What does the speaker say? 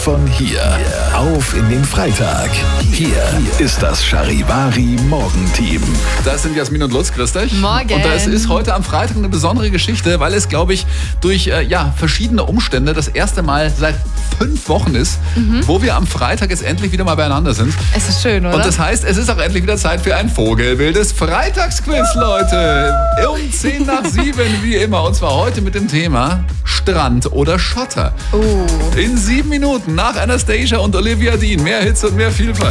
von hier. Auf in den Freitag. Hier ist das Charivari Morgenteam. Das sind Jasmin und Lutz, grüß dich. Morgen. Und das ist heute am Freitag eine besondere Geschichte, weil es, glaube ich, durch verschiedene Umstände das erste Mal seit 5 Wochen ist, wo wir am Freitag jetzt endlich wieder mal beieinander sind. Es ist schön, oder? Und das heißt, es ist auch endlich wieder Zeit für ein vogelwildes Freitagsquiz, Leute. Um 6:50, wie immer. Und zwar heute mit dem Thema Strand oder Schotter. In 7 Minuten nach Anastasia und Olivia Dean. Mehr Hits und mehr Vielfalt.